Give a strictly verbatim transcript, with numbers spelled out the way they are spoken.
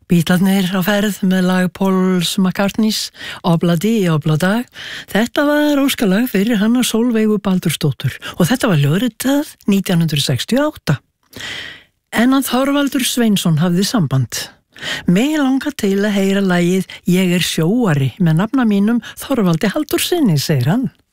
Bítlarnir á ferð með lag Pauls McCartneys, Obladi Oblada. Þetta var óskalag fyrir Hanna Sólveigu Baldursdóttur og þetta var hljóðritað nítján hundruð sextíu og átta. En hann Þorvaldur Sveinsson hafði samband. Mig langar til að heyra lagið Ég er sjóari með nafna mínum Þorvaldi Halldórssyni, segir hann.